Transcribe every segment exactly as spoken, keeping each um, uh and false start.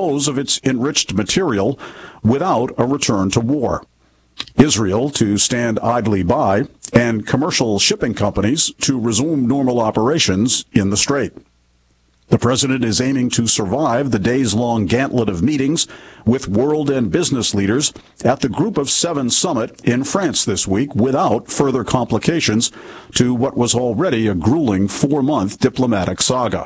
dispose of its enriched material without a return to war. Israel to stand idly by, and commercial shipping companies to resume normal operations in the Strait. The president is aiming to survive the days-long gauntlet of meetings with world and business leaders at the Group of Seven summit in France this week without further complications to what was already a grueling four-month diplomatic saga.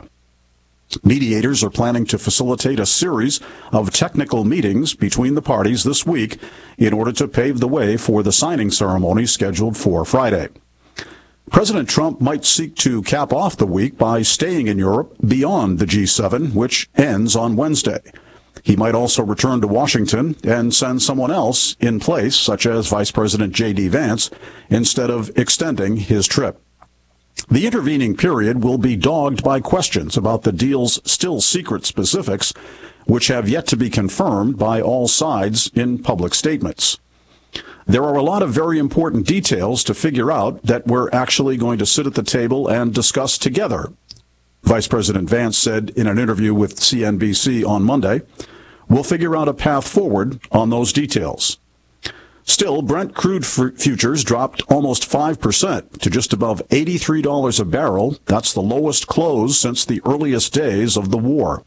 Mediators are planning to facilitate a series of technical meetings between the parties this week in order to pave the way for the signing ceremony scheduled for Friday. President Trump might seek to cap off the week by staying in Europe beyond the G seven, which ends on Wednesday. He might also return to Washington and send someone else in place, such as Vice President J D Vance, instead of extending his trip. The intervening period will be dogged by questions about the deal's still secret specifics, which have yet to be confirmed by all sides in public statements. There are a lot of very important details to figure out that we're actually going to sit at the table and discuss together, Vice President Vance said in an interview with C N B C on Monday. We'll figure out a path forward on those details. Still, Brent crude f- futures dropped almost five percent to just above eighty-three dollars a barrel. That's the lowest close since the earliest days of the war.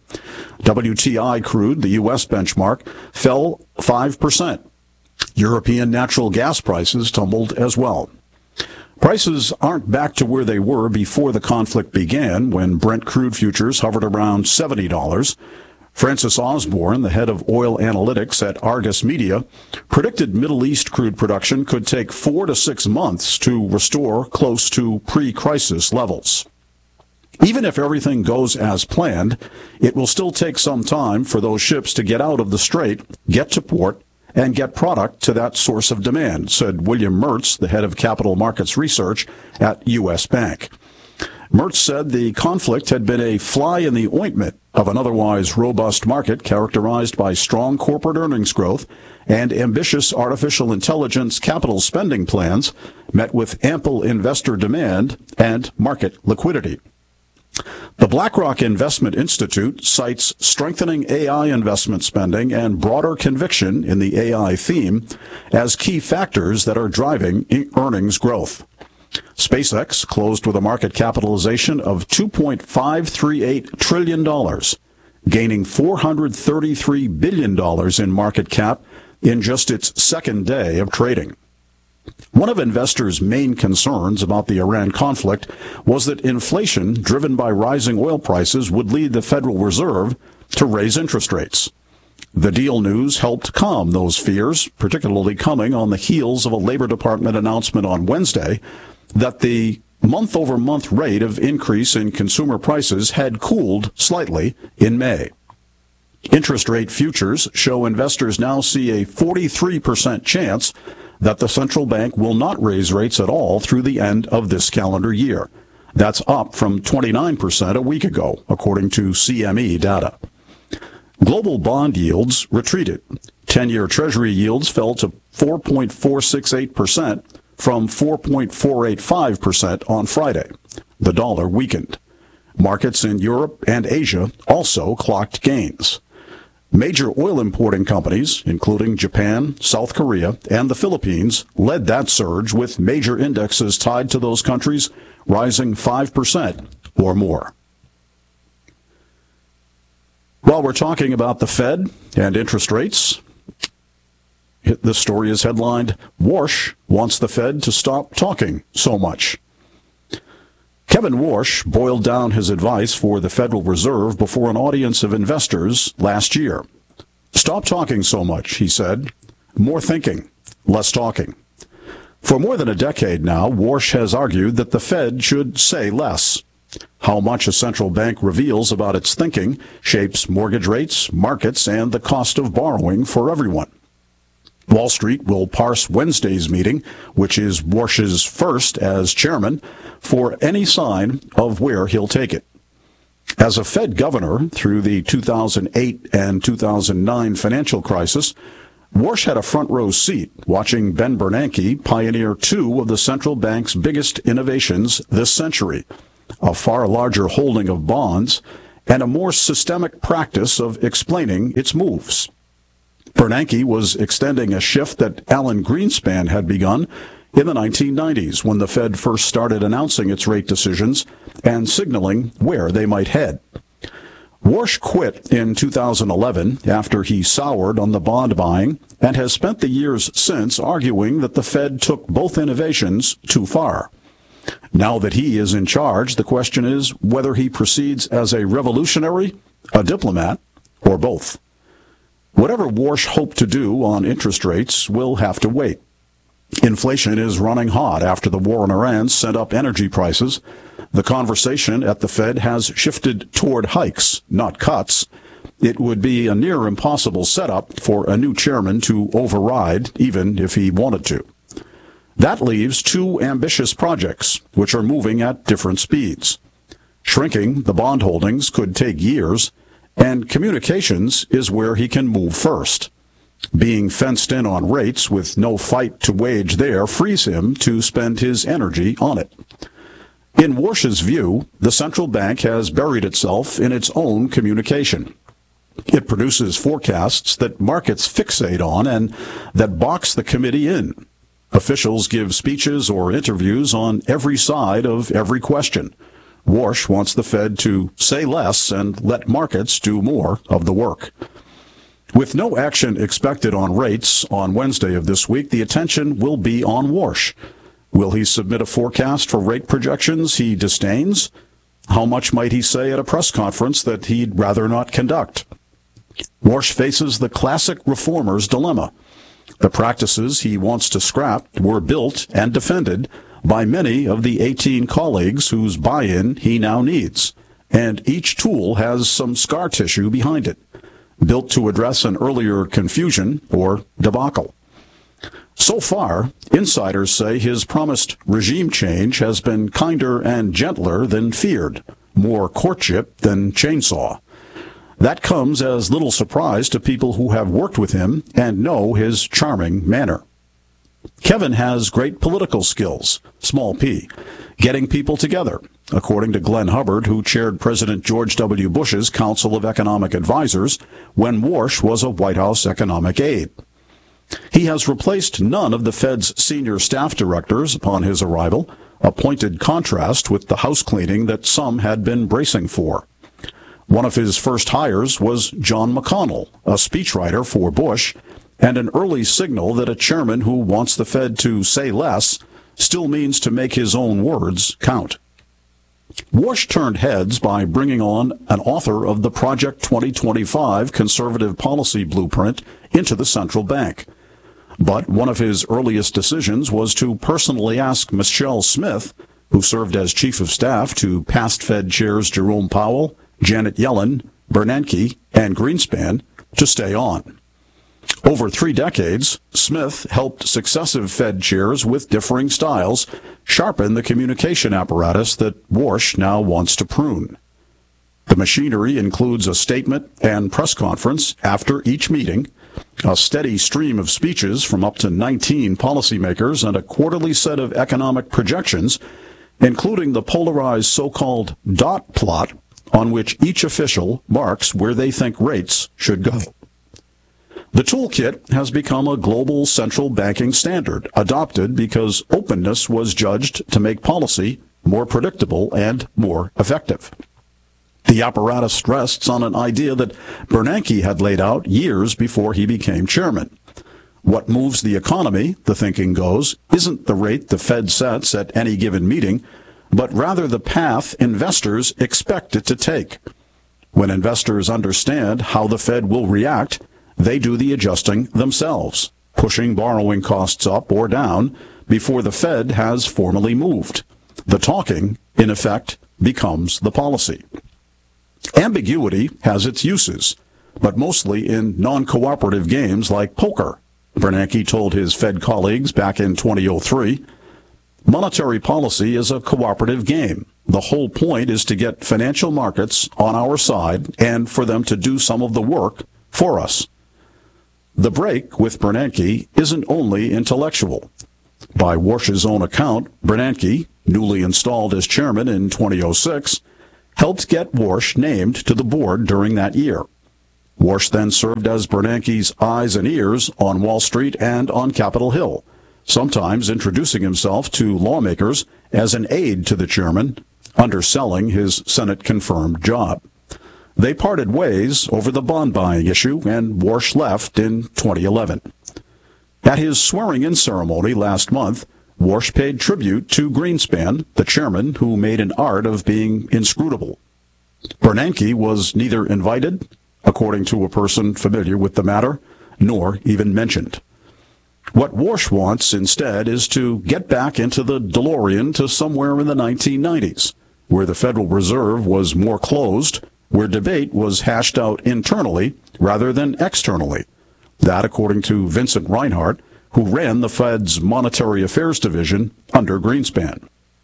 W T I crude, the U S benchmark, fell five percent. European natural gas prices tumbled as well. Prices aren't back to where they were before the conflict began, when Brent crude futures hovered around seventy dollars. Francis Osborne, the head of oil analytics at Argus Media, predicted Middle East crude production could take four to six months to restore close to pre-crisis levels. Even if everything goes as planned, it will still take some time for those ships to get out of the Strait, get to port, and get product to that source of demand, said William Mertz, the head of capital markets research at U S Bank. Mertz said the conflict had been a fly in the ointment of an otherwise robust market characterized by strong corporate earnings growth and ambitious artificial intelligence capital spending plans met with ample investor demand and market liquidity. The BlackRock Investment Institute cites strengthening A I investment spending and broader conviction in the A I theme as key factors that are driving earnings growth. SpaceX closed with a market capitalization of two point five three eight trillion dollars, gaining four hundred thirty-three billion dollars in market cap in just its second day of trading. One of investors' main concerns about the Iran conflict was that inflation driven by rising oil prices would lead the Federal Reserve to raise interest rates. The deal news helped calm those fears, particularly coming on the heels of a Labor Department announcement on Wednesday that the month-over-month rate of increase in consumer prices had cooled slightly in May. Interest rate futures show investors now see a forty-three percent chance that the central bank will not raise rates at all through the end of this calendar year. That's up from twenty-nine percent a week ago, according to C M E data. Global bond yields retreated. ten-year Treasury yields fell to four point four six eight percent from four point four eight five percent on Friday. The dollar weakened. Markets in Europe and Asia also clocked gains. Major oil importing companies, including Japan, South Korea, and the Philippines, led that surge, with major indexes tied to those countries rising five percent or more. While we're talking about the Fed and interest rates, this story is headlined, Warsh wants the Fed to stop talking so much. Kevin Warsh boiled down his advice for the Federal Reserve before an audience of investors last year. Stop talking so much, he said. More thinking, less talking. For more than a decade now, Warsh has argued that the Fed should say less. How much a central bank reveals about its thinking shapes mortgage rates, markets, and the cost of borrowing for everyone. Wall Street will parse Wednesday's meeting, which is Warsh's first as chairman, for any sign of where he'll take it. As a Fed governor through the two thousand eight and two thousand nine financial crisis, Warsh had a front row seat watching Ben Bernanke pioneer two of the central bank's biggest innovations this century, a far larger holding of bonds and a more systemic practice of explaining its moves. Bernanke was extending a shift that Alan Greenspan had begun in the nineteen nineties when the Fed first started announcing its rate decisions and signaling where they might head. Warsh quit in two thousand eleven after he soured on the bond buying and has spent the years since arguing that the Fed took both innovations too far. Now that he is in charge, the question is whether he proceeds as a revolutionary, a diplomat, or both. Whatever Warsh hoped to do on interest rates will have to wait. Inflation is running hot after the war in Iran sent up energy prices. The conversation at the Fed has shifted toward hikes, not cuts. It would be a near impossible setup for a new chairman to override, even if he wanted to. That leaves two ambitious projects, which are moving at different speeds. Shrinking the bond holdings could take years, and communications is where he can move first. Being fenced in on rates with no fight to wage there frees him to spend his energy on it. In Warsh's view, the central bank has buried itself in its own communication. It produces forecasts that markets fixate on and that box the committee in. Officials give speeches or interviews on every side of every question. Warsh wants the Fed to say less and let markets do more of the work. With no action expected on rates on Wednesday of this week, the attention will be on Warsh. Will he submit a forecast for rate projections he disdains? How much might he say at a press conference that he'd rather not conduct? Warsh faces the classic reformer's dilemma. The practices he wants to scrap were built and defended by many of the eighteen colleagues whose buy-in he now needs, and each tool has some scar tissue behind it, built to address an earlier confusion or debacle. So far, insiders say his promised regime change has been kinder and gentler than feared, more courtship than chainsaw. That comes as little surprise to people who have worked with him and know his charming manner. Kevin has great political skills, small p, getting people together, according to Glenn Hubbard, who chaired President George W. Bush's Council of Economic Advisors when Warsh was a White House economic aide. He has replaced none of the Fed's senior staff directors upon his arrival, a pointed contrast with the house cleaning that some had been bracing for. One of his first hires was John McConnell, a speechwriter for Bush, and an early signal that a chairman who wants the Fed to say less still means to make his own words count. Warsh turned heads by bringing on an author of the Project twenty twenty-five conservative policy blueprint into the central bank. But one of his earliest decisions was to personally ask Michelle Smith, who served as chief of staff to past Fed chairs Jerome Powell, Janet Yellen, Bernanke, and Greenspan, to stay on. Over three decades, Smith helped successive Fed chairs with differing styles sharpen the communication apparatus that Warsh now wants to prune. The machinery includes a statement and press conference after each meeting, a steady stream of speeches from up to nineteen policymakers, and a quarterly set of economic projections, including the polarized so-called dot plot on which each official marks where they think rates should go. The toolkit has become a global central banking standard, adopted because openness was judged to make policy more predictable and more effective. The apparatus rests on an idea that Bernanke had laid out years before he became chairman. What moves the economy, the thinking goes, isn't the rate the Fed sets at any given meeting, but rather the path investors expect it to take. When investors understand how the Fed will react, they do the adjusting themselves, pushing borrowing costs up or down before the Fed has formally moved. The talking, in effect, becomes the policy. Ambiguity has its uses, but mostly in non-cooperative games like poker, Bernanke told his Fed colleagues back in twenty oh three. Monetary policy is a cooperative game. The whole point is to get financial markets on our side and for them to do some of the work for us. The break with Bernanke isn't only intellectual. By Warsh's own account, Bernanke, newly installed as chairman in twenty oh six, helped get Warsh named to the board during that year. Warsh then served as Bernanke's eyes and ears on Wall Street and on Capitol Hill, sometimes introducing himself to lawmakers as an aide to the chairman, underselling his Senate-confirmed job. They parted ways over the bond buying issue, and Warsh left in twenty eleven. At his swearing-in ceremony last month, Warsh paid tribute to Greenspan, the chairman who made an art of being inscrutable. Bernanke was neither invited, according to a person familiar with the matter, nor even mentioned. What Warsh wants instead is to get back into the DeLorean to somewhere in the nineteen nineties, where the Federal Reserve was more closed, where debate was hashed out internally rather than externally. That, according to Vincent Reinhart, who ran the Fed's Monetary Affairs Division under Greenspan.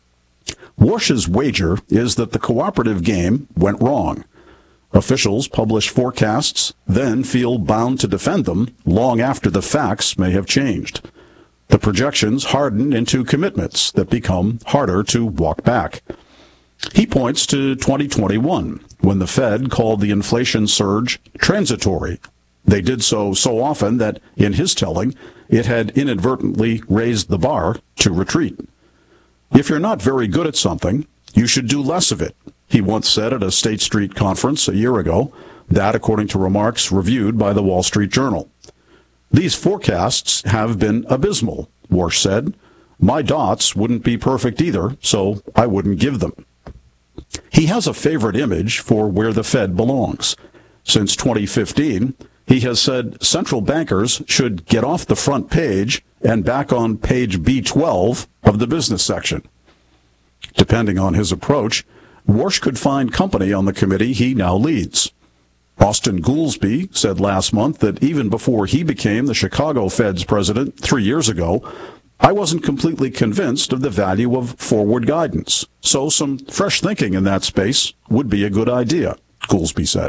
Warsh's wager is that the cooperative game went wrong. Officials publish forecasts, then feel bound to defend them long after the facts may have changed. The projections harden into commitments that become harder to walk back. He points to twenty twenty-one, when the Fed called the inflation surge transitory. They did so so often that, in his telling, it had inadvertently raised the bar to retreat. If you're not very good at something, you should do less of it, he once said at a State Street conference a year ago, that according to remarks reviewed by the Wall Street Journal. These forecasts have been abysmal, Warsh said. My dots wouldn't be perfect either, so I wouldn't give them. He has a favorite image for where the Fed belongs. Since twenty fifteen, he has said central bankers should get off the front page and back on page B twelve of the business section. Depending on his approach, Warsh could find company on the committee he now leads. Austin Goolsbee said last month that even before he became the Chicago Fed's president three years ago, I wasn't completely convinced of the value of forward guidance, so some fresh thinking in that space would be a good idea, Goolsbee said.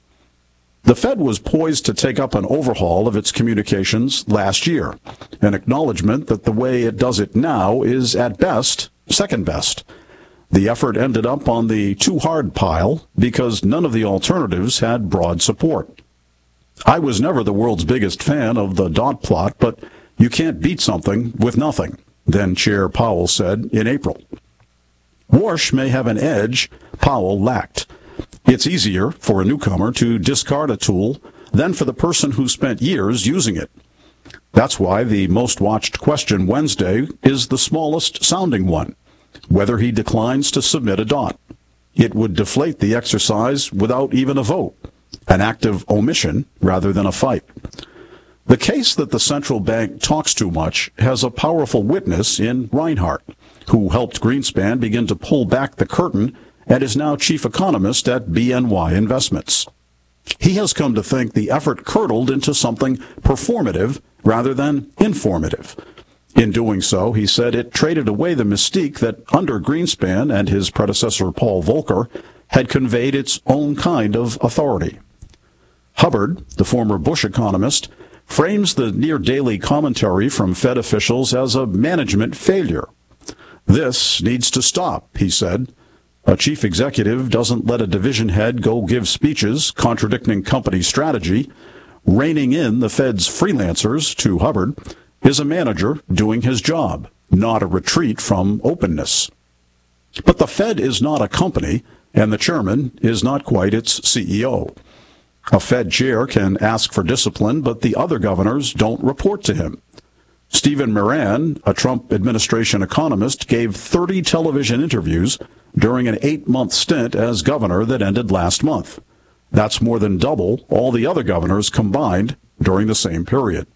The Fed was poised to take up an overhaul of its communications last year, an acknowledgement that the way it does it now is, at best, second best. The effort ended up on the too hard pile because none of the alternatives had broad support. I was never the world's biggest fan of the dot plot, but you can't beat something with nothing, then Chair Powell said in April. Warsh may have an edge Powell lacked. It's easier for a newcomer to discard a tool than for the person who spent years using it. That's why the most watched question Wednesday is the smallest sounding one, whether he declines to submit a dot. It would deflate the exercise without even a vote, an act of omission rather than a fight. The case that the central bank talks too much has a powerful witness in Reinhart, who helped Greenspan begin to pull back the curtain and is now chief economist at B N Y Investments. He has come to think the effort curdled into something performative rather than informative. In doing so, he said it traded away the mystique that under Greenspan and his predecessor Paul Volcker had conveyed its own kind of authority. Hubbard, the former Bush economist, frames the near-daily commentary from Fed officials as a management failure. This needs to stop, he said. A chief executive doesn't let a division head go give speeches contradicting company strategy. Reining in the Fed's freelancers, to Hubbard, is a manager doing his job, not a retreat from openness. But the Fed is not a company, and the chairman is not quite its C E O. A Fed chair can ask for discipline, but the other governors don't report to him. Stephen Moran, a Trump administration economist, gave thirty television interviews during an eight-month stint as governor that ended last month. That's more than double all the other governors combined during the same period.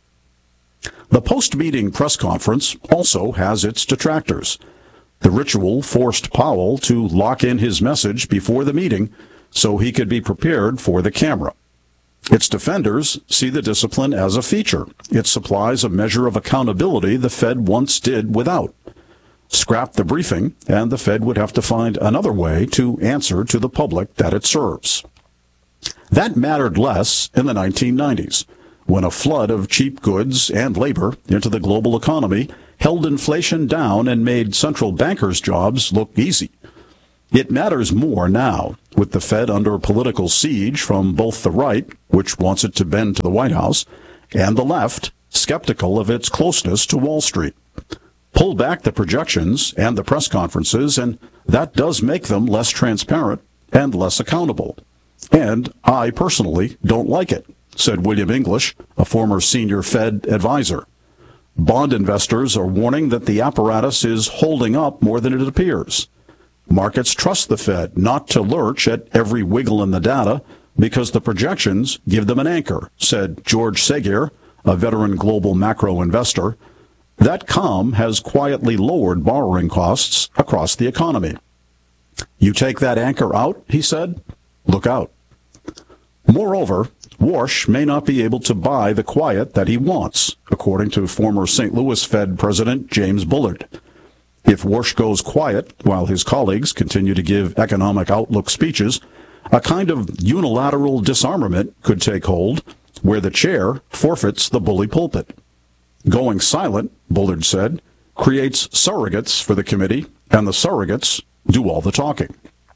The post-meeting press conference also has its detractors. The ritual forced Powell to lock in his message before the meeting so he could be prepared for the camera. Its defenders see the discipline as a feature. It supplies a measure of accountability the Fed once did without. Scrap the briefing, and the Fed would have to find another way to answer to the public that it serves. That mattered less in the nineteen nineties, when a flood of cheap goods and labor into the global economy held inflation down and made central bankers' jobs look easy. It matters more now, with the Fed under political siege from both the right, which wants it to bend to the White House, and the left, skeptical of its closeness to Wall Street. Pull back the projections and the press conferences, and that does make them less transparent and less accountable. And I personally don't like it, said William English, a former senior Fed advisor. Bond investors are warning that the apparatus is holding up more than it appears. Markets trust the Fed not to lurch at every wiggle in the data because the projections give them an anchor, said George Segier, a veteran global macro investor. That calm has quietly lowered borrowing costs across the economy. You take that anchor out, he said, look out. Moreover, Warsh may not be able to buy the quiet that he wants, according to former Saint Louis Fed President James Bullard. If Warsh goes quiet while his colleagues continue to give economic outlook speeches, a kind of unilateral disarmament could take hold where the chair forfeits the bully pulpit. Going silent, Bullard said, creates surrogates for the committee, and the surrogates do all the talking.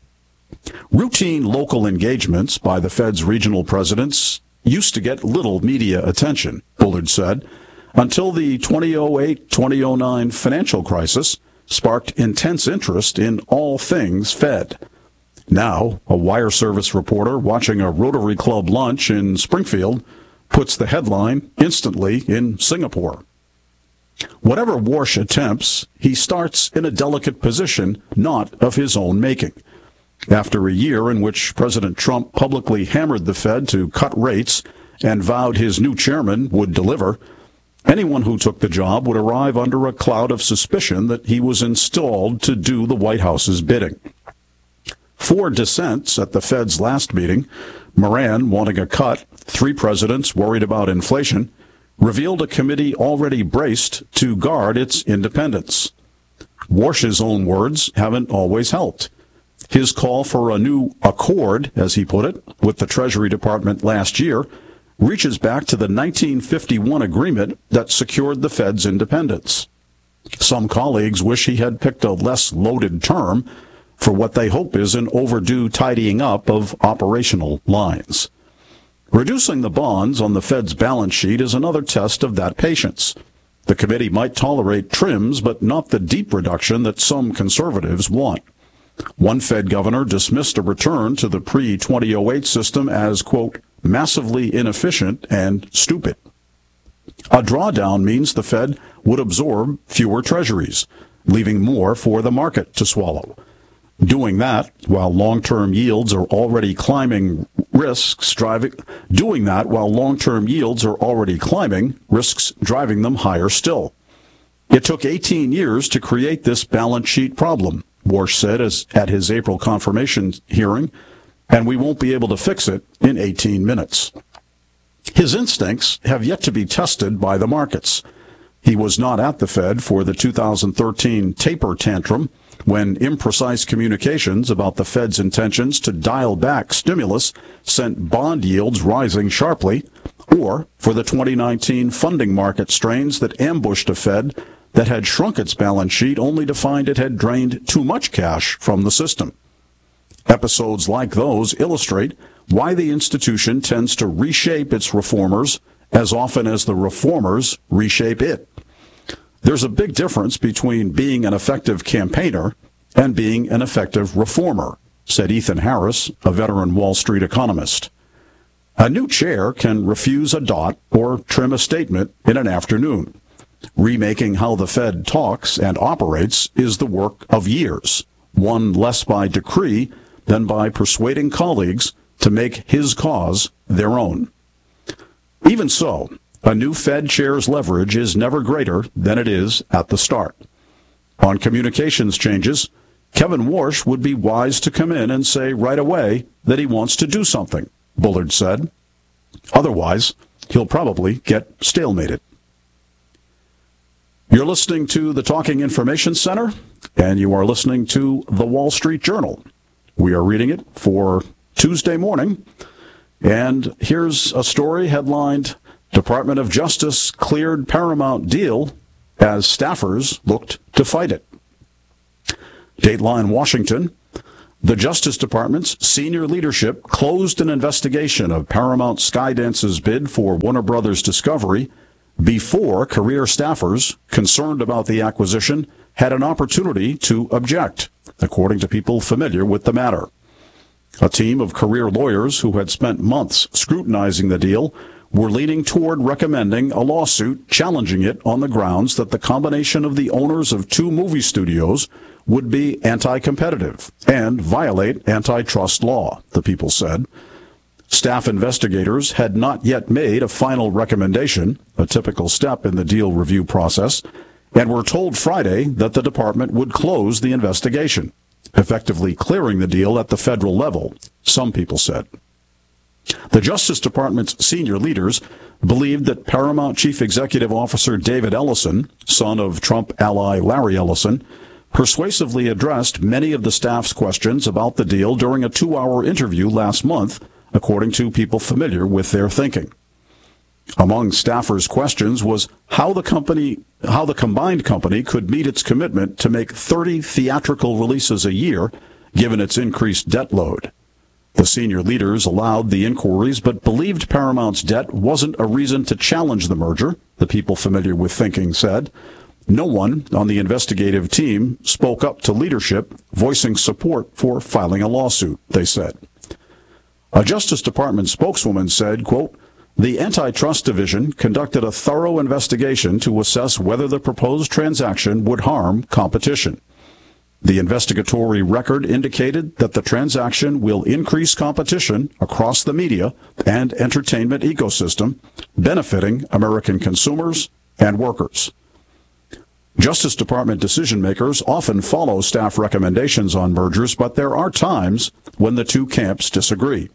Routine local engagements by the Fed's regional presidents used to get little media attention, Bullard said, until the two thousand eight to two thousand nine financial crisis sparked intense interest in all things Fed. Now, a wire service reporter watching a Rotary Club lunch in Springfield puts the headline instantly in Singapore. Whatever Warsh attempts, he starts in a delicate position not of his own making. After a year in which President Trump publicly hammered the Fed to cut rates and vowed his new chairman would deliver, anyone who took the job would arrive under a cloud of suspicion that he was installed to do the White House's bidding. Four dissents at the Fed's last meeting, Moran wanting a cut, three presidents worried about inflation, revealed a committee already braced to guard its independence. Warsh's own words haven't always helped. His call for a new accord, as he put it, with the Treasury Department last year reaches back to the nineteen fifty-one agreement that secured the Fed's independence. Some colleagues wish he had picked a less loaded term for what they hope is an overdue tidying up of operational lines. Reducing the bonds on the Fed's balance sheet is another test of that patience. The committee might tolerate trims, but not the deep reduction that some conservatives want. One Fed governor dismissed a return to the pre two thousand eight system as, quote, massively inefficient and stupid. A drawdown means the Fed would absorb fewer treasuries, leaving more for the market to swallow. Doing that while long-term yields are already climbing risks driving doing that while long-term yields are already climbing risks driving them higher still. It took eighteen years to create this balance sheet problem, Warsh said as at his April confirmation hearing, and we won't be able to fix it in eighteen minutes. His instincts have yet to be tested by the markets. He was not at the Fed for the two thousand thirteen taper tantrum, when imprecise communications about the Fed's intentions to dial back stimulus sent bond yields rising sharply, or for the twenty nineteen funding market strains that ambushed a Fed that had shrunk its balance sheet only to find it had drained too much cash from the system. Episodes like those illustrate why the institution tends to reshape its reformers as often as the reformers reshape it. There's a big difference between being an effective campaigner and being an effective reformer, said Ethan Harris, a veteran Wall Street economist. A new chair can refuse a dot or trim a statement in an afternoon. Remaking how the Fed talks and operates is the work of years, won less by decree than by persuading colleagues to make his cause their own. Even so, a new Fed chair's leverage is never greater than it is at the start. On communications changes, Kevin Warsh would be wise to come in and say right away that he wants to do something, Bullard said. Otherwise, he'll probably get stalemated. You're listening to the Talking Information Center, and you are listening to the Wall Street Journal. We are reading it for Tuesday morning, and here's a story headlined, Department of Justice cleared Paramount deal as staffers looked to fight it. Dateline Washington, The Justice Department's senior leadership closed an investigation of Paramount Skydance's bid for Warner Brothers Discovery before career staffers concerned about the acquisition had an opportunity to object, according to people familiar with the matter. A team of career lawyers who had spent months scrutinizing the deal were leaning toward recommending a lawsuit challenging it on the grounds that the combination of the owners of two movie studios would be anti-competitive and violate antitrust law, the people said. Staff investigators had not yet made a final recommendation, a typical step in the deal review process, and were told Friday that the department would close the investigation, effectively clearing the deal at the federal level, some people said. The Justice Department's senior leaders believed that Paramount Chief Executive Officer David Ellison, son of Trump ally Larry Ellison, persuasively addressed many of the staff's questions about the deal during a two-hour interview last month, according to people familiar with their thinking. Among staffers' questions was how the company, how the combined company could meet its commitment to make thirty theatrical releases a year, given its increased debt load. The senior leaders allowed the inquiries, but believed Paramount's debt wasn't a reason to challenge the merger, the people familiar with thinking said. No one on the investigative team spoke up to leadership, voicing support for filing a lawsuit, they said. A Justice Department spokeswoman said, quote, "The Antitrust Division conducted a thorough investigation to assess whether the proposed transaction would harm competition. The investigatory record indicated that the transaction will increase competition across the media and entertainment ecosystem, benefiting American consumers and workers." Justice Department decision makers often follow staff recommendations on mergers, but there are times when the two camps disagree.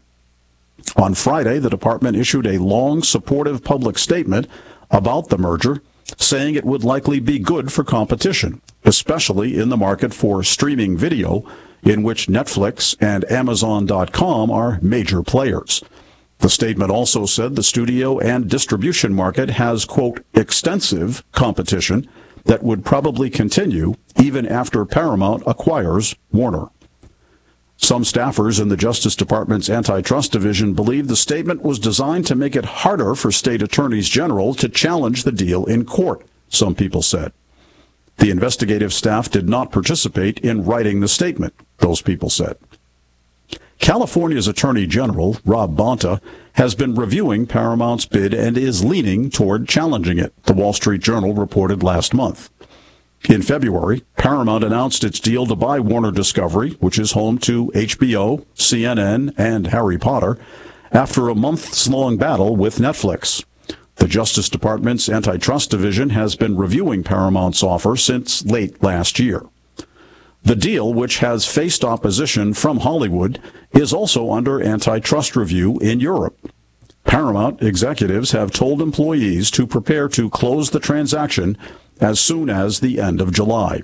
On Friday, the department issued a long, supportive public statement about the merger, saying it would likely be good for competition, especially in the market for streaming video, in which Netflix and Amazon dot com are major players. The statement also said the studio and distribution market has, quote, extensive competition that would probably continue even after Paramount acquires Warner. Some staffers in the Justice Department's Antitrust Division believe the statement was designed to make it harder for state attorneys general to challenge the deal in court, some people said. The investigative staff did not participate in writing the statement, those people said. California's Attorney General, Rob Bonta, has been reviewing Paramount's bid and is leaning toward challenging it, the Wall Street Journal reported last month. In February, Paramount announced its deal to buy Warner Discovery, which is home to H B O, C N N, and Harry Potter, after a months-long battle with Netflix. The Justice Department's Antitrust Division has been reviewing Paramount's offer since late last year. The deal, which has faced opposition from Hollywood, is also under antitrust review in Europe. Paramount executives have told employees to prepare to close the transaction as soon as the end of July.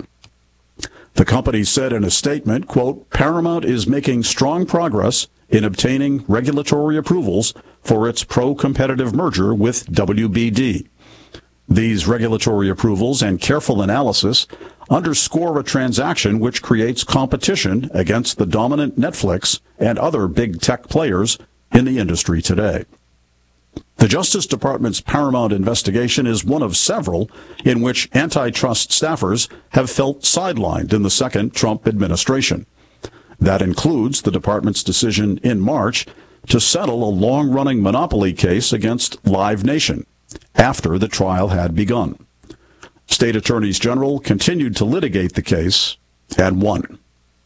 The company said in a statement, quote, "Paramount is making strong progress in obtaining regulatory approvals for its pro-competitive merger with W B D. These regulatory approvals and careful analysis underscore a transaction which creates competition against the dominant Netflix and other big tech players in the industry today." The Justice Department's Paramount investigation is one of several in which antitrust staffers have felt sidelined in the second Trump administration. That includes the department's decision in March to settle a long-running monopoly case against Live Nation after the trial had begun. State attorneys general continued to litigate the case and won.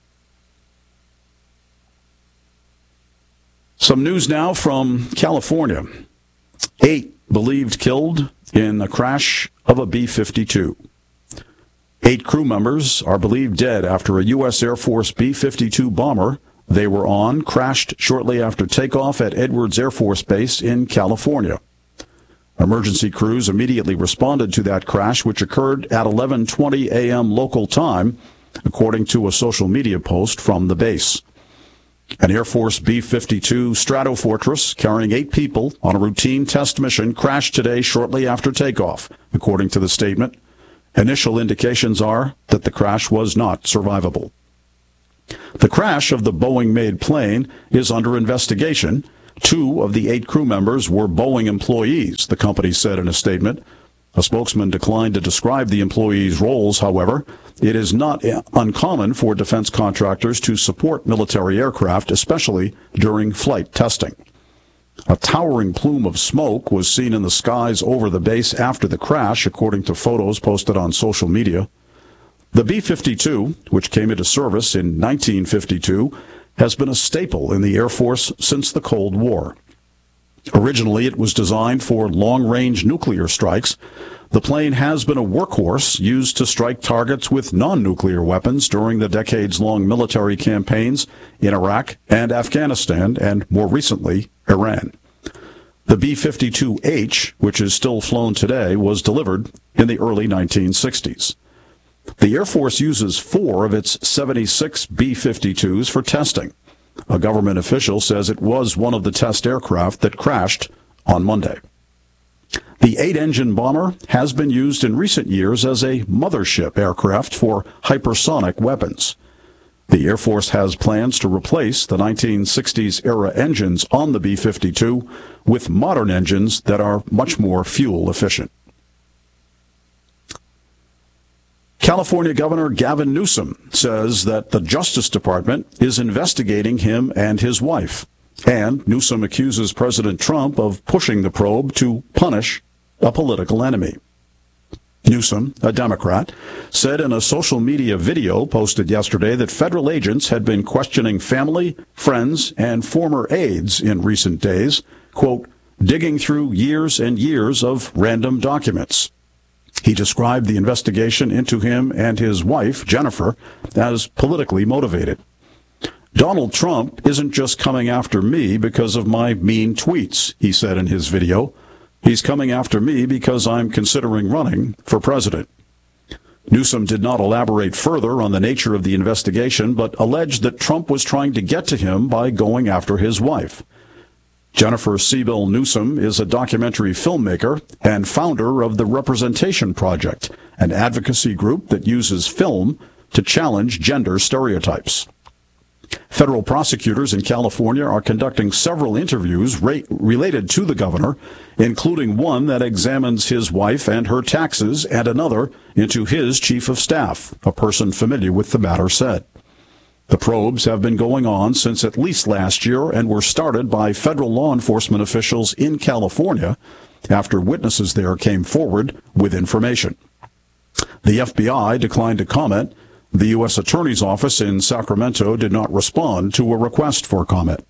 Some news now from California. Eight believed killed in a crash of a B fifty-two. Eight crew members are believed dead after a U S Air Force B fifty-two bomber they were on crashed shortly after takeoff at Edwards Air Force Base in California. Emergency crews immediately responded to that crash, which occurred at eleven twenty a.m. local time, according to a social media post from the base. An Air Force B fifty-two Stratofortress carrying eight people on a routine test mission crashed today shortly after takeoff, according to the statement. Initial indications are that the crash was not survivable. The crash of the Boeing-made plane is under investigation. Two of the eight crew members were Boeing employees, the company said in a statement. A spokesman declined to describe the employees' roles, however. It is not uncommon for defense contractors to support military aircraft, especially during flight testing. A towering plume of smoke was seen in the skies over the base after the crash, according to photos posted on social media. The B fifty-two, which came into service in nineteen fifty-two, has been a staple in the Air Force since the Cold War. Originally, it was designed for long-range nuclear strikes. The plane has been a workhorse used to strike targets with non-nuclear weapons during the decades-long military campaigns in Iraq and Afghanistan, and more recently, Iran. The B fifty-two H, which is still flown today, was delivered in the early nineteen sixties. The Air Force uses four of its seventy-six B fifty-twos for testing. A government official says it was one of the test aircraft that crashed on Monday. The eight-engine bomber has been used in recent years as a mothership aircraft for hypersonic weapons. The Air Force has plans to replace the nineteen sixties-era engines on the B fifty-two with modern engines that are much more fuel efficient. California Governor Gavin Newsom says that the Justice Department is investigating him and his wife. And Newsom accuses President Trump of pushing the probe to punish a political enemy. Newsom, a Democrat, said in a social media video posted yesterday that federal agents had been questioning family, friends, and former aides in recent days, quote, digging through years and years of random documents. He described the investigation into him and his wife, Jennifer, as politically motivated. Donald Trump isn't just coming after me because of my mean tweets, he said in his video. He's coming after me because I'm considering running for president. Newsom did not elaborate further on the nature of the investigation, but alleged that Trump was trying to get to him by going after his wife. Jennifer Siebel Newsom is a documentary filmmaker and founder of the Representation Project, an advocacy group that uses film to challenge gender stereotypes. Federal prosecutors in California are conducting several interviews re- related to the governor, including one that examines his wife and her taxes, and another into his chief of staff, a person familiar with the matter said. The probes have been going on since at least last year and were started by federal law enforcement officials in California after witnesses there came forward with information. The F B I declined to comment. The U S Attorney's Office in Sacramento did not respond to a request for comment.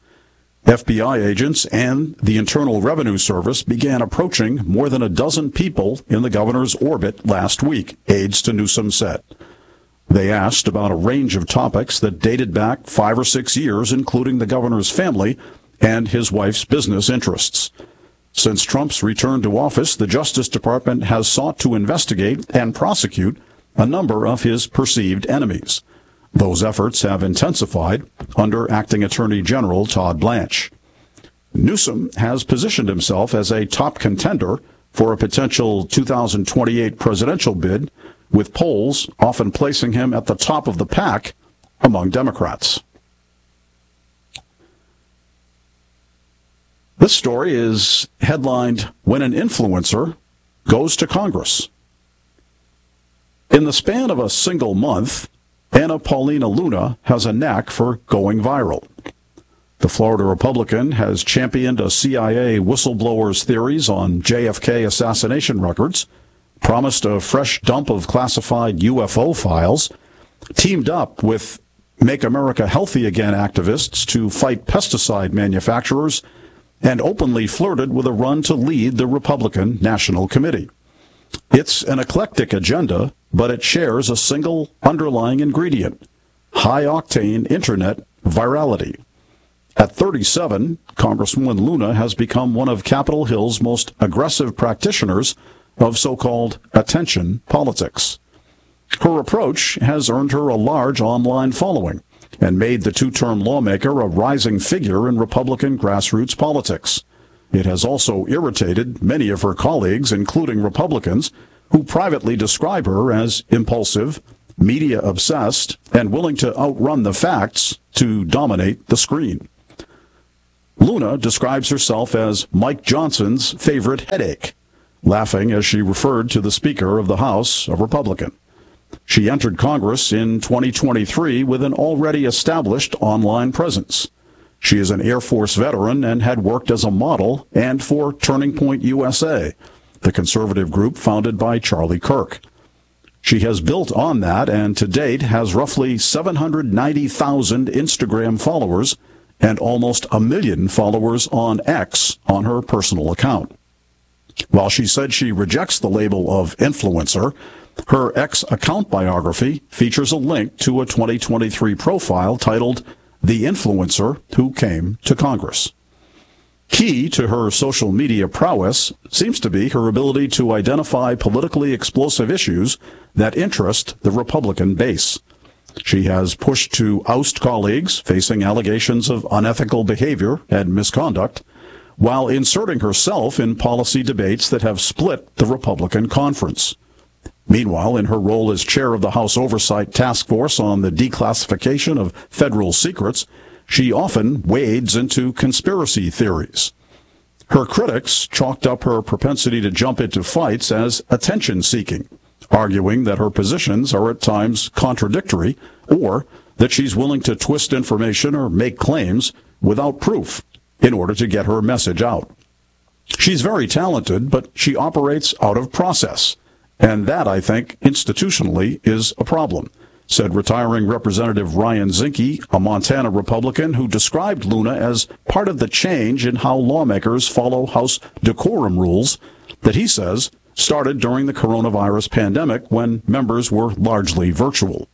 F B I agents and the Internal Revenue Service began approaching more than a dozen people in the governor's orbit last week, aides to Newsom said. They asked about a range of topics that dated back five or six years, including the governor's family and his wife's business interests. Since Trump's return to office, the Justice Department has sought to investigate and prosecute a number of his perceived enemies. Those efforts have intensified under Acting Attorney General Todd Blanche. Newsom has positioned himself as a top contender for a potential two thousand twenty-eight presidential bid, with polls often placing him at the top of the pack among Democrats. This story is headlined, When an Influencer Goes to Congress. In the span of a single month, Anna Paulina Luna has a knack for going viral. The Florida Republican has championed a C I A whistleblower's theories on J F K assassination records, promised a fresh dump of classified U F O files, teamed up with Make America Healthy Again activists to fight pesticide manufacturers, and openly flirted with a run to lead the Republican National Committee. It's an eclectic agenda, but it shares a single underlying ingredient: high-octane internet virality. At thirty-seven, Congresswoman Luna has become one of Capitol Hill's most aggressive practitioners of so-called attention politics. Her approach has earned her a large online following and made the two-term lawmaker a rising figure in Republican grassroots politics. It has also irritated many of her colleagues, including Republicans, who privately describe her as impulsive, media obsessed, and willing to outrun the facts to dominate the screen. Luna describes herself as Mike Johnson's favorite headache, laughing as she referred to the Speaker of the House, a Republican. She entered Congress in twenty twenty-three with an already established online presence. She is an Air Force veteran and had worked as a model and for Turning Point U S A, the conservative group founded by Charlie Kirk. She has built on that and to date has roughly seven hundred ninety thousand Instagram followers and almost a million followers on X on her personal account. While she said she rejects the label of influencer, her X account biography features a link to a twenty twenty-three profile titled The Influencer Who Came to Congress. Key to her social media prowess seems to be her ability to identify politically explosive issues that interest the Republican base. She has pushed to oust colleagues facing allegations of unethical behavior and misconduct, while inserting herself in policy debates that have split the Republican conference. Meanwhile, in her role as chair of the House Oversight Task Force on the declassification of federal secrets, she often wades into conspiracy theories. Her critics chalked up her propensity to jump into fights as attention-seeking, arguing that her positions are at times contradictory or that she's willing to twist information or make claims without proof in order to get her message out. She's very talented, but she operates out of process. And that, I think, institutionally is a problem, said retiring Representative Ryan Zinke, a Montana Republican who described Luna as part of the change in how lawmakers follow House decorum rules that he says started during the coronavirus pandemic when members were largely virtual.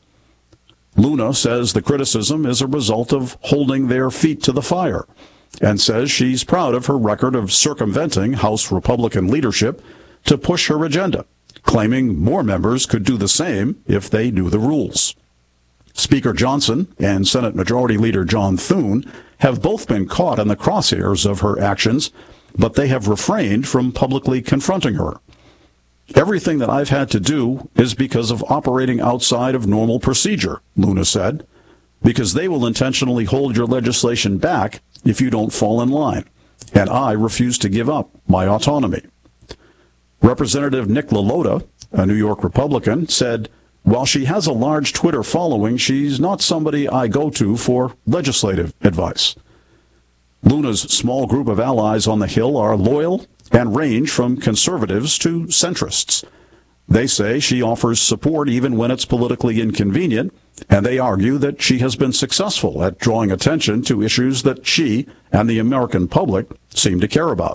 Luna says the criticism is a result of holding their feet to the fire and says she's proud of her record of circumventing House Republican leadership to push her agenda, claiming more members could do the same if they knew the rules. Speaker Johnson and Senate Majority Leader John Thune have both been caught in the crosshairs of her actions, but they have refrained from publicly confronting her. Everything that I've had to do is because of operating outside of normal procedure, Luna said, because they will intentionally hold your legislation back if you don't fall in line, and I refuse to give up my autonomy. Representative Nick LaLota, a New York Republican, said, while she has a large Twitter following, she's not somebody I go to for legislative advice. Luna's small group of allies on the Hill are loyal and range from conservatives to centrists. They say she offers support even when it's politically inconvenient, and they argue that she has been successful at drawing attention to issues that she and the American public seem to care about.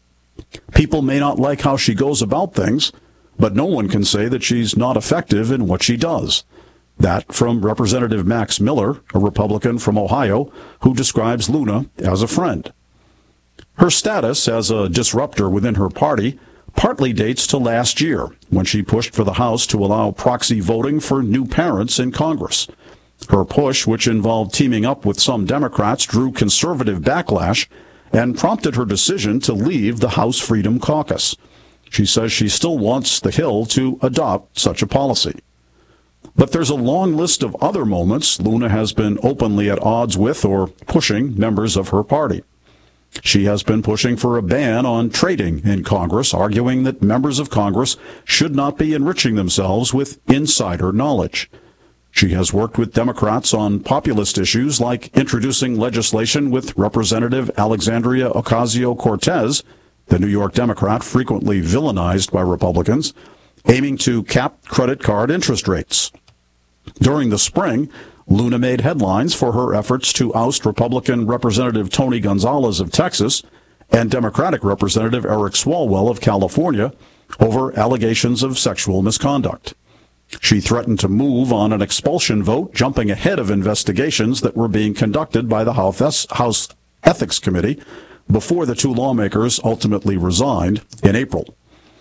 People may not like how she goes about things, but no one can say that she's not effective in what she does. That from Representative Max Miller, a Republican from Ohio, who describes Luna as a friend. Her status as a disruptor within her party partly dates to last year, when she pushed for the House to allow proxy voting for new parents in Congress. Her push, which involved teaming up with some Democrats, drew conservative backlash and prompted her decision to leave the House Freedom Caucus. She says she still wants the Hill to adopt such a policy. But there's a long list of other moments Luna has been openly at odds with or pushing members of her party. She has been pushing for a ban on trading in Congress, arguing that members of Congress should not be enriching themselves with insider knowledge. She has worked with Democrats on populist issues like introducing legislation with Representative Alexandria Ocasio-Cortez, the New York Democrat frequently villainized by Republicans, aiming to cap credit card interest rates. During the spring, Luna made headlines for her efforts to oust Republican Representative Tony Gonzalez of Texas and Democratic Representative Eric Swalwell of California over allegations of sexual misconduct. She threatened to move on an expulsion vote, jumping ahead of investigations that were being conducted by the House Ethics Committee before the two lawmakers ultimately resigned in April.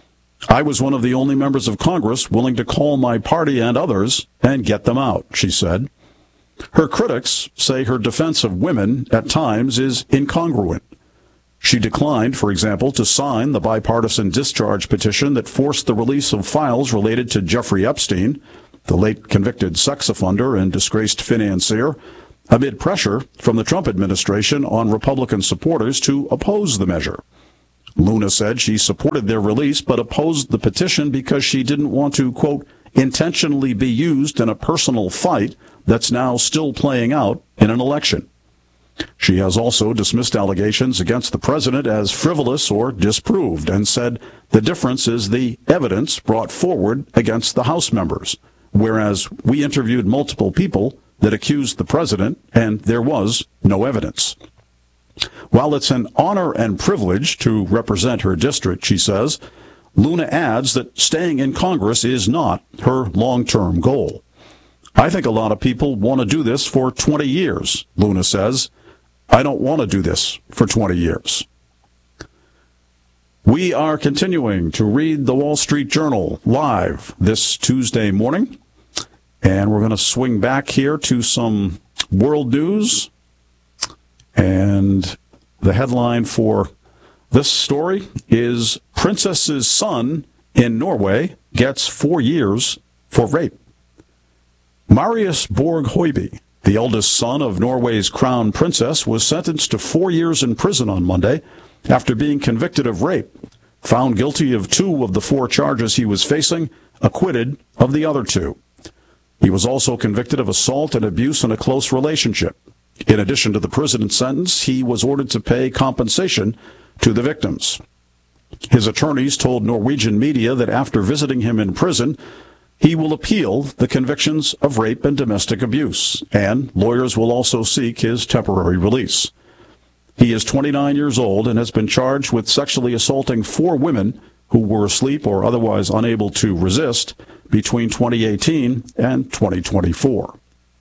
I was one of the only members of Congress willing to call my party and others and get them out, she said. Her critics say her defense of women at times is incongruent. She declined, for example, to sign the bipartisan discharge petition that forced the release of files related to Jeffrey Epstein, the late convicted sex offender and disgraced financier, amid pressure from the Trump administration on Republican supporters to oppose the measure. Luna said she supported their release but opposed the petition because she didn't want to, quote, intentionally be used in a personal fight that's now still playing out in an election. She has also dismissed allegations against the president as frivolous or disproved and said the difference is the evidence brought forward against the House members, whereas we interviewed multiple people that accused the president and there was no evidence. While it's an honor and privilege to represent her district, she says, Luna adds that staying in Congress is not her long-term goal. I think a lot of people want to do this for twenty years, Luna says. I don't want to do this for twenty years. We are continuing to read the Wall Street Journal live this Tuesday morning, and we're going to swing back here to some world news. And the headline for this story is Princess's son in Norway gets four years for rape. Marius Borg Høiby, the eldest son of Norway's crown princess, was sentenced to four years in prison on Monday after being convicted of rape. Found guilty of two of the four charges he was facing, acquitted of the other two. He was also convicted of assault and abuse in a close relationship. In addition to the prison sentence, he was ordered to pay compensation to the victims. His attorneys told Norwegian media that after visiting him in prison, he will appeal the convictions of rape and domestic abuse, and lawyers will also seek his temporary release. He is twenty-nine years old and has been charged with sexually assaulting four women who were asleep or otherwise unable to resist between twenty eighteen and twenty twenty-four.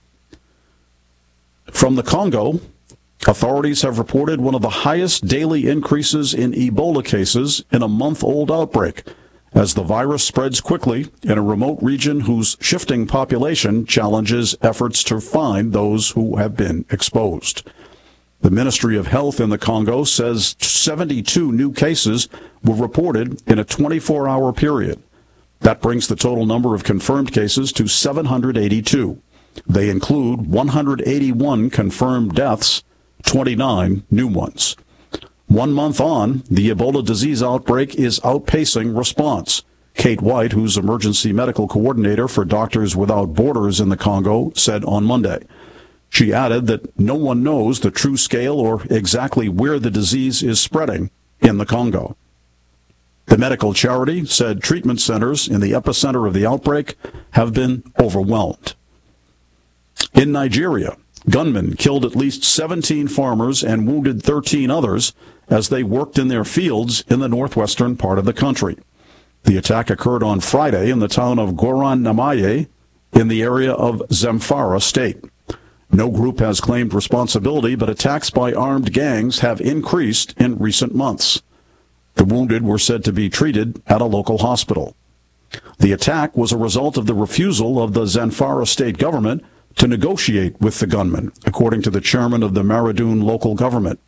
From the Congo, authorities have reported one of the highest daily increases in Ebola cases in a month-old outbreak, as the virus spreads quickly in a remote region whose shifting population challenges efforts to find those who have been exposed. The Ministry of Health in the Congo says seventy-two new cases were reported in a twenty-four hour period. That brings the total number of confirmed cases to seven hundred eighty-two. They include one hundred eighty-one confirmed deaths, twenty-nine new ones. One month on, the Ebola disease outbreak is outpacing response. Kate White, who's emergency medical coordinator for Doctors Without Borders in the Congo, said on Monday. She added that no one knows the true scale or exactly where the disease is spreading in the Congo. The medical charity said treatment centers in the epicenter of the outbreak have been overwhelmed. In Nigeria, gunmen killed at least seventeen farmers and wounded thirteen others as they worked in their fields in the northwestern part of the country. The attack occurred on Friday in the town of Goran Namaye in the area of Zamfara State. No group has claimed responsibility, but attacks by armed gangs have increased in recent months. The wounded were said to be treated at a local hospital. The attack was a result of the refusal of the Zamfara state government to negotiate with the gunmen, according to the chairman of the Maradun local government.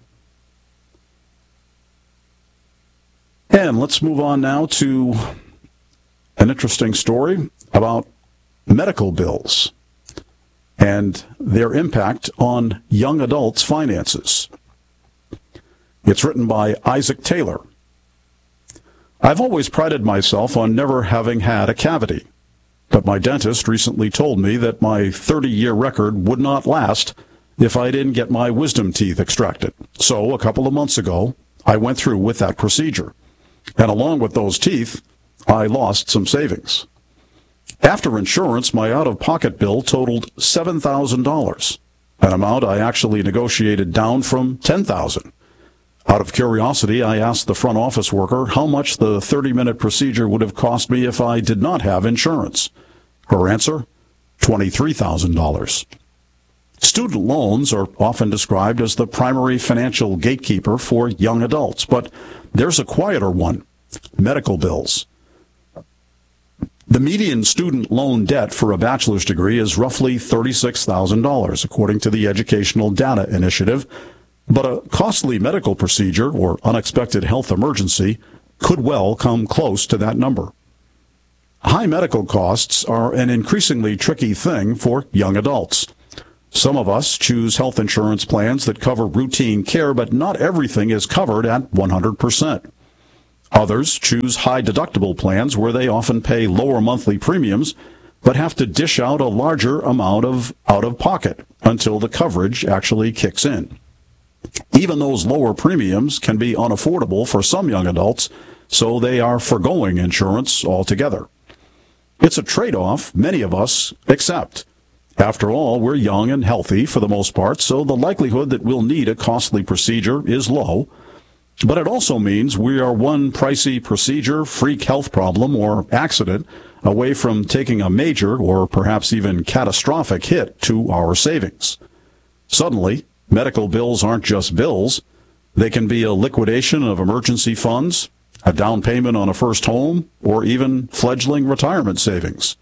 And let's move on now to an interesting story about medical bills and their impact on young adults' finances. It's written by Isaac Taylor. I've always prided myself on never having had a cavity, but my dentist recently told me that my thirty-year record would not last if I didn't get my wisdom teeth extracted. So a couple of months ago, I went through with that procedure. And along with those teeth, I lost some savings. After insurance, my out-of-pocket bill totaled seven thousand dollars, an amount I actually negotiated down from ten thousand dollars. Out of curiosity, I asked the front office worker how much the thirty-minute procedure would have cost me if I did not have insurance. Her answer, twenty-three thousand dollars. Student loans are often described as the primary financial gatekeeper for young adults, but there's a quieter one, medical bills. The median student loan debt for a bachelor's degree is roughly thirty-six thousand dollars, according to the Educational Data Initiative, but a costly medical procedure or unexpected health emergency could well come close to that number. High medical costs are an increasingly tricky thing for young adults. Some of us choose health insurance plans that cover routine care, but not everything is covered at one hundred percent. Others choose high deductible plans where they often pay lower monthly premiums, but have to dish out a larger amount of out-of-pocket until the coverage actually kicks in. Even those lower premiums can be unaffordable for some young adults, so they are foregoing insurance altogether. It's a trade-off many of us accept. After all, we're young and healthy for the most part, so the likelihood that we'll need a costly procedure is low. But it also means we are one pricey procedure, freak health problem, or accident away from taking a major or perhaps even catastrophic hit to our savings. Suddenly, medical bills aren't just bills. They can be a liquidation of emergency funds, a down payment on a first home, or even fledgling retirement savings.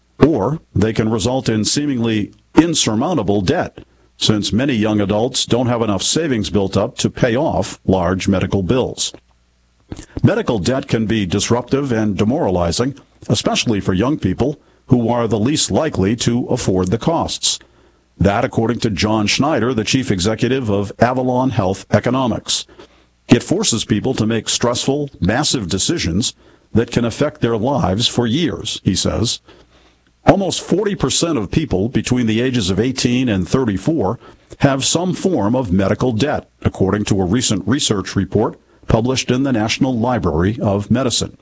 Or they can result in seemingly insurmountable debt, since many young adults don't have enough savings built up to pay off large medical bills. Medical debt can be disruptive and demoralizing, especially for young people who are the least likely to afford the costs. That, according to John Schneider, the chief executive of Avalon Health Economics. It forces people to make stressful, massive decisions that can affect their lives for years, he says. Almost forty percent of people between the ages of eighteen and thirty-four have some form of medical debt, according to a recent research report published in the National Library of Medicine.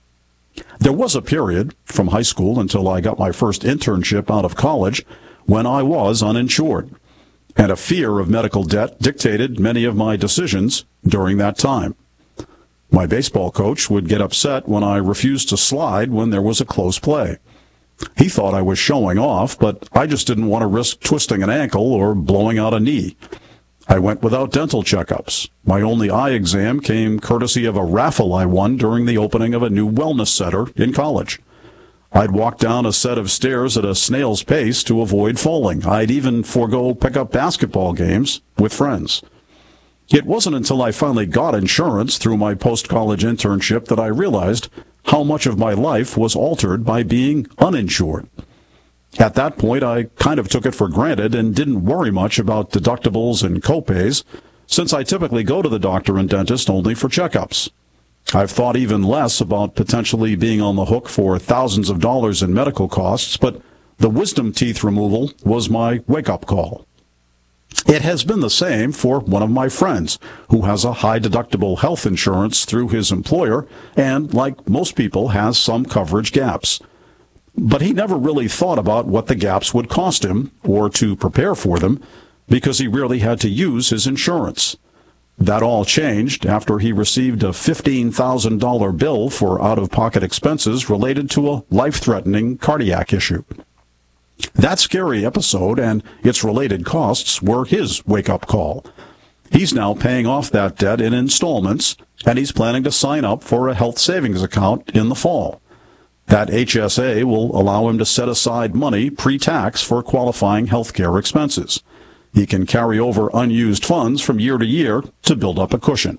There was a period, from high school until I got my first internship out of college, when I was uninsured, and a fear of medical debt dictated many of my decisions during that time. My baseball coach would get upset when I refused to slide when there was a close play. He thought I was showing off, but I just didn't want to risk twisting an ankle or blowing out a knee. I went without dental checkups. My only eye exam came courtesy of a raffle I won during the opening of a new wellness center in college. I'd walk down a set of stairs at a snail's pace to avoid falling. I'd even forego pickup basketball games with friends. It wasn't until I finally got insurance through my post-college internship that I realized how much of my life was altered by being uninsured. At that point, I kind of took it for granted and didn't worry much about deductibles and copays, since I typically go to the doctor and dentist only for checkups. I've thought even less about potentially being on the hook for thousands of dollars in medical costs, but the wisdom teeth removal was my wake-up call. It has been the same for one of my friends who has a high deductible health insurance through his employer and, like most people, has some coverage gaps. But he never really thought about what the gaps would cost him or to prepare for them because he rarely had to use his insurance. That all changed after he received a fifteen thousand dollars bill for out-of-pocket expenses related to a life-threatening cardiac issue. That scary episode and its related costs were his wake-up call. He's now paying off that debt in installments, and he's planning to sign up for a health savings account in the fall. That H S A will allow him to set aside money pre-tax for qualifying health care expenses. He can carry over unused funds from year to year to build up a cushion.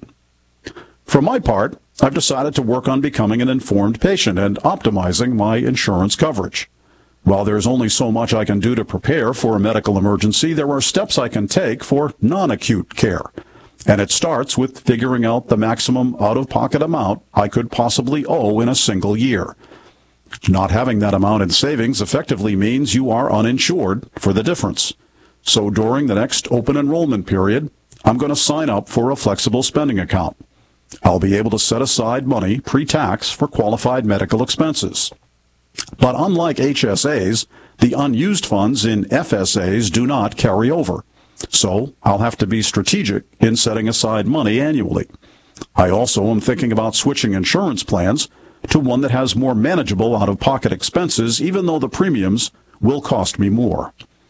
For my part, I've decided to work on becoming an informed patient and optimizing my insurance coverage. While there's only so much I can do to prepare for a medical emergency, there are steps I can take for non-acute care. And it starts with figuring out the maximum out-of-pocket amount I could possibly owe in a single year. Not having that amount in savings effectively means you are uninsured for the difference. So during the next open enrollment period, I'm going to sign up for a flexible spending account. I'll be able to set aside money pre-tax for qualified medical expenses. But unlike H S As, the unused funds in F S As do not carry over. So I'll have to be strategic in setting aside money annually. I also am thinking about switching insurance plans to one that has more manageable out-of-pocket expenses, even though the premiums will cost me more.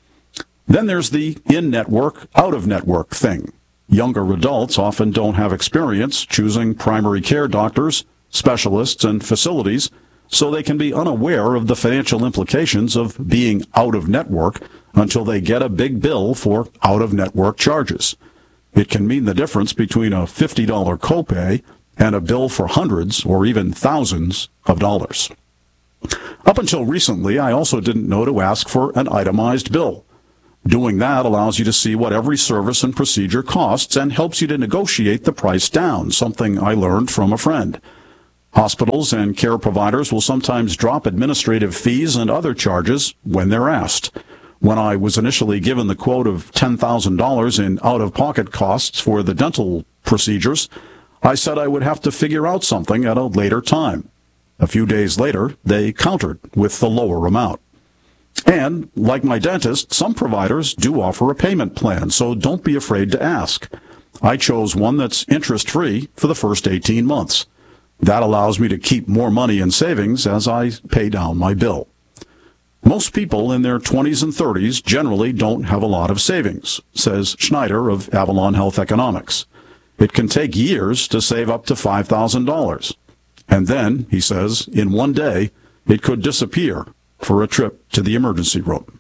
Then there's the in-network, out-of-network thing. Younger adults often don't have experience choosing primary care doctors, specialists, and facilities, so they can be unaware of the financial implications of being out-of-network until they get a big bill for out-of-network charges. It can mean the difference between a fifty dollars copay and a bill for hundreds or even thousands of dollars. Up until recently, I also didn't know to ask for an itemized bill. Doing that allows you to see what every service and procedure costs and helps you to negotiate the price down, something I learned from a friend. Hospitals and care providers will sometimes drop administrative fees and other charges when they're asked. When I was initially given the quote of ten thousand dollars in out-of-pocket costs for the dental procedures, I said I would have to figure out something at a later time. A few days later, they countered with the lower amount. And, like my dentist, some providers do offer a payment plan, so don't be afraid to ask. I chose one that's interest-free for the first eighteen months. That allows me to keep more money in savings as I pay down my bill. Most people in their twenties and thirties generally don't have a lot of savings, says Schneider of Avalon Health Economics. It can take years to save up to five thousand dollars. And then, he says, in one day, it could disappear for a trip to the emergency room.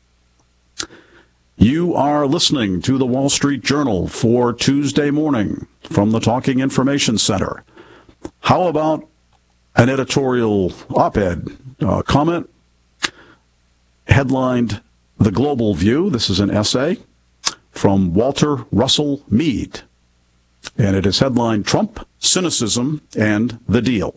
You are listening to the Wall Street Journal for Tuesday morning from the Talking Information Center. How about an editorial op-ed uh, comment headlined The Global View? This is an essay from Walter Russell Mead, and it is headlined Trump, Cynicism, and the Deal.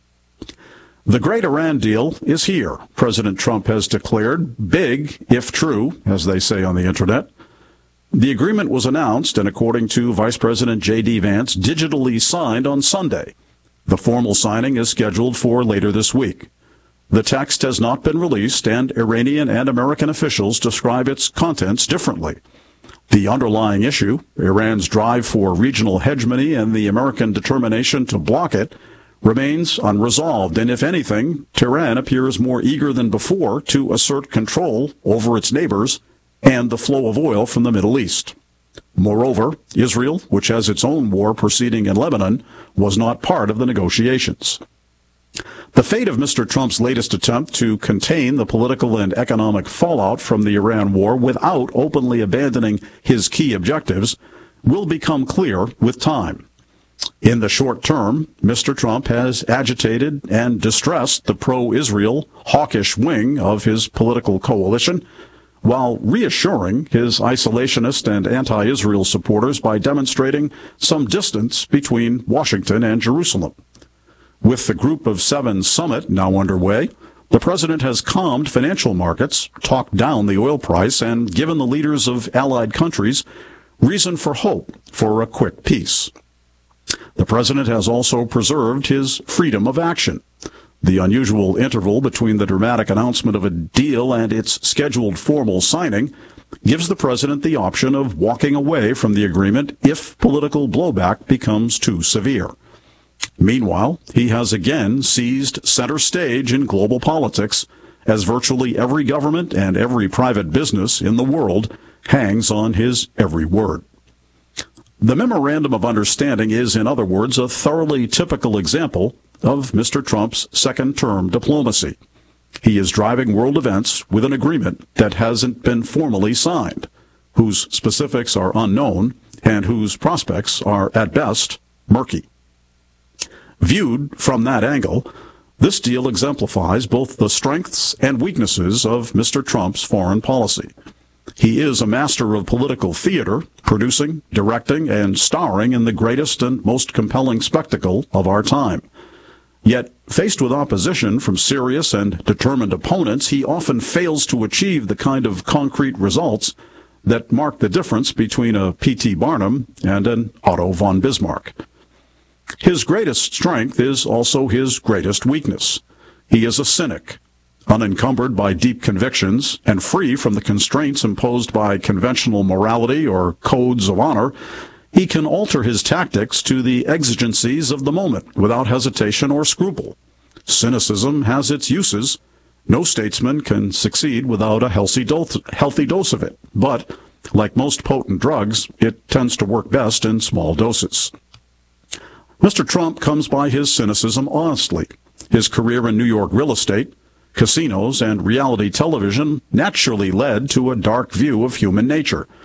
The great Iran deal is here, President Trump has declared. Big, if true, as they say on the internet. The agreement was announced and, according to Vice President J D Vance, digitally signed on Sunday. The formal signing is scheduled for later this week. The text has not been released, and Iranian and American officials describe its contents differently. The underlying issue, Iran's drive for regional hegemony and the American determination to block it, remains unresolved, and if anything, Tehran appears more eager than before to assert control over its neighbors and the flow of oil from the Middle East. Moreover, Israel, which has its own war proceeding in Lebanon, was not part of the negotiations. The fate of Mister Trump's latest attempt to contain the political and economic fallout from the Iran war without openly abandoning his key objectives will become clear with time. In the short term, Mister Trump has agitated and distressed the pro-Israel, hawkish wing of his political coalition, while reassuring his isolationist and anti-Israel supporters by demonstrating some distance between Washington and Jerusalem. With the Group of Seven summit now underway, the president has calmed financial markets, talked down the oil price, and given the leaders of allied countries reason for hope for a quick peace. The president has also preserved his freedom of action. The unusual interval between the dramatic announcement of a deal and its scheduled formal signing gives the president the option of walking away from the agreement if political blowback becomes too severe. Meanwhile, he has again seized center stage in global politics, as virtually every government and every private business in the world hangs on his every word. The Memorandum of Understanding is, in other words, a thoroughly typical example of Mister Trump's second-term diplomacy. He is driving world events with an agreement that hasn't been formally signed, whose specifics are unknown, and whose prospects are, at best, murky. Viewed from that angle, this deal exemplifies both the strengths and weaknesses of Mister Trump's foreign policy. He is a master of political theater, producing, directing, and starring in the greatest and most compelling spectacle of our time. Yet, faced with opposition from serious and determined opponents, he often fails to achieve the kind of concrete results that mark the difference between a P T Barnum and an Otto von Bismarck. His greatest strength is also his greatest weakness. He is a cynic, unencumbered by deep convictions and free from the constraints imposed by conventional morality or codes of honor. He can alter his tactics to the exigencies of the moment without hesitation or scruple. Cynicism has its uses. No statesman can succeed without a healthy dose, healthy dose of it. But, like most potent drugs, it tends to work best in small doses. Mister Trump comes by his cynicism honestly. His career in New York real estate, casinos, and reality television naturally led to a dark view of human nature.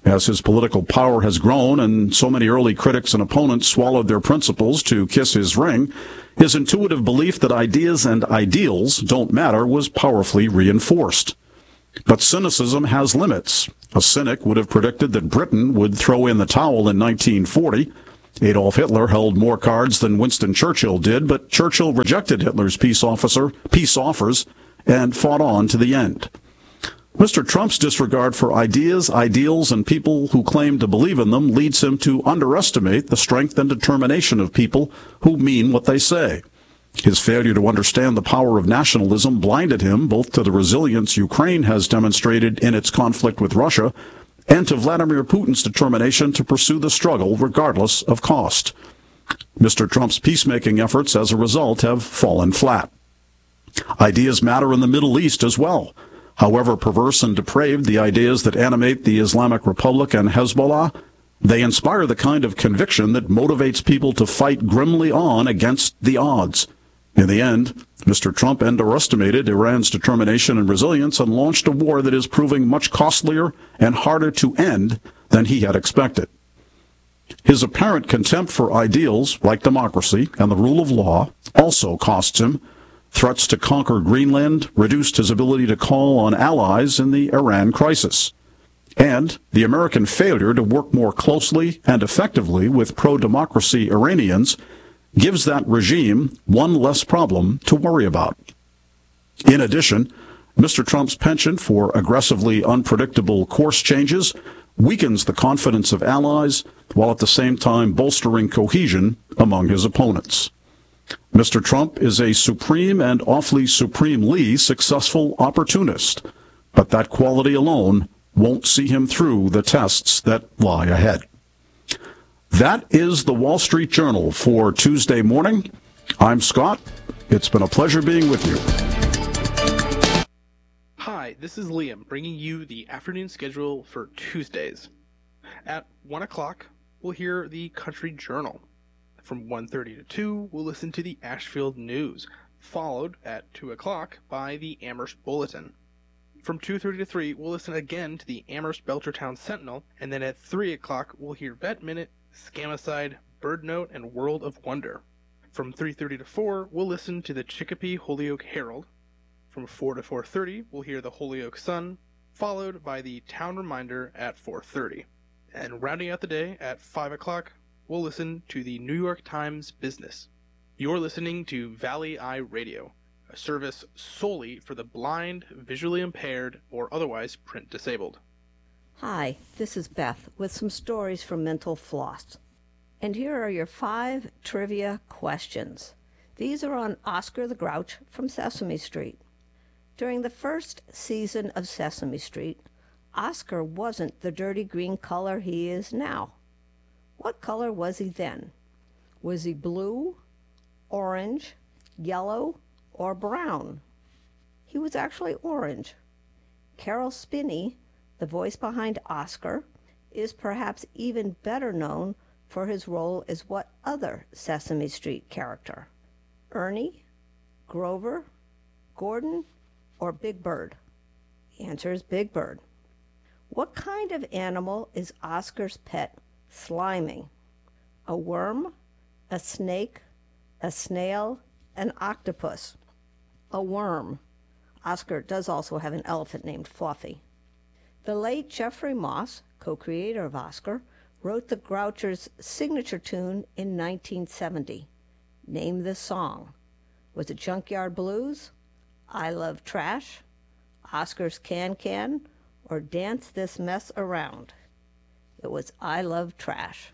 As his political power has grown and so many early critics and opponents swallowed their principles to kiss his ring, his intuitive belief that ideas and ideals don't matter was powerfully reinforced. But cynicism has limits. A cynic would have predicted that Britain would throw in the towel in nineteen forty. Adolf Hitler held more cards than Winston Churchill did, but Churchill rejected Hitler's peace officer, peace offers and fought on to the end. Mister Trump's disregard for ideas, ideals, and people who claim to believe in them leads him to underestimate the strength and determination of people who mean what they say. His failure to understand the power of nationalism blinded him both to the resilience Ukraine has demonstrated in its conflict with Russia and to Vladimir Putin's determination to pursue the struggle regardless of cost. Mister Trump's peacemaking efforts, as a result, have fallen flat. Ideas matter in the Middle East as well. However perverse and depraved the ideas that animate the Islamic Republic and Hezbollah, they inspire the kind of conviction that motivates people to fight grimly on against the odds. In the end, Mister Trump underestimated Iran's determination and resilience and launched a war that is proving much costlier and harder to end than he had expected. His apparent contempt for ideals like democracy and the rule of law also costs him. Threats to conquer Greenland reduced his ability to call on allies in the Iran crisis. And the American failure to work more closely and effectively with pro-democracy Iranians gives that regime one less problem to worry about. In addition, Mister Trump's penchant for aggressively unpredictable course changes weakens the confidence of allies while at the same time bolstering cohesion among his opponents. Mister Trump is a supreme and awfully supremely successful opportunist, but that quality alone won't see him through the tests that lie ahead. That is the Wall Street Journal for Tuesday morning. I'm Scott. It's been a pleasure being with you. Hi, this is Liam bringing you the afternoon schedule for Tuesdays. At one o'clock, we'll hear the Country Journal. From one thirty to two, we'll listen to the Ashfield News, followed at two o'clock by the Amherst Bulletin. From two thirty to three, we'll listen again to the Amherst Belchertown Sentinel, and then at three o'clock, we'll hear Vet Minute, Scamicide, Bird Note, and World of Wonder. From three thirty to four, we'll listen to the Chicopee Holyoke Herald. From four to four thirty, we'll hear the Holyoke Sun, followed by the Town Reminder at four thirty. And rounding out the day at five o'clock, we'll listen to the New York Times Business. You're listening to Valley Eye Radio, a service solely for the blind, visually impaired, or otherwise print disabled. Hi, this is Beth with some stories from Mental Floss. And here are your five trivia questions. These are on Oscar the Grouch from Sesame Street. During the first season of Sesame Street, Oscar wasn't the dirty green color he is now. What color was he then? Was he blue, orange, yellow, or brown? He was actually orange. Carol Spinney, the voice behind Oscar, is perhaps even better known for his role as what other Sesame Street character? Ernie, Grover, Gordon, or Big Bird? The answer is Big Bird. What kind of animal is Oscar's pet, Sliming? A worm, a snake, a snail, an octopus? A worm. Oscar does also have an elephant named Fluffy. The late Jeffrey Moss, co-creator of Oscar, wrote the Grouchers' signature tune in nineteen seventy. Name the song. Was it Junkyard Blues, I Love Trash, Oscar's Can Can, or Dance This Mess Around? It was I Love Trash.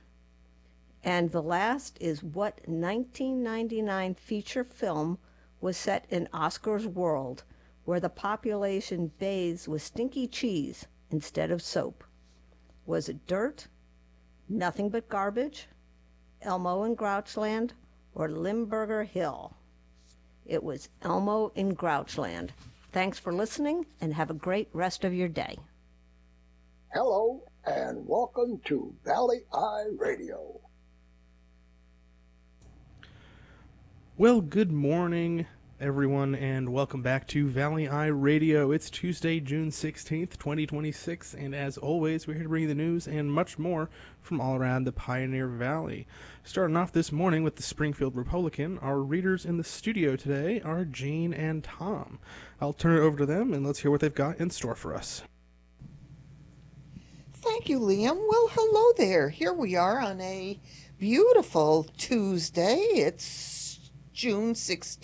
And the last is what nineteen ninety-nine feature film was set in Oscar's world where the population bathes with stinky cheese instead of soap? Was it Dirt, Nothing But Garbage, Elmo in Grouchland, or Limburger Hill? It was Elmo in Grouchland. Thanks for listening and have a great rest of your day. Hello and welcome to Valley Eye Radio. Well, good morning everyone, and welcome back to Valley Eye Radio. It's Tuesday, June sixteenth, twenty twenty-six, and as always, we're here to bring you the news and much more from all around the Pioneer Valley. Starting off this morning with the Springfield Republican, our readers in the studio today are Jane and Tom. I'll turn it over to them, and let's hear what they've got in store for us. Thank you, Liam. Well, hello there. Here we are on a beautiful Tuesday. It's June sixteenth.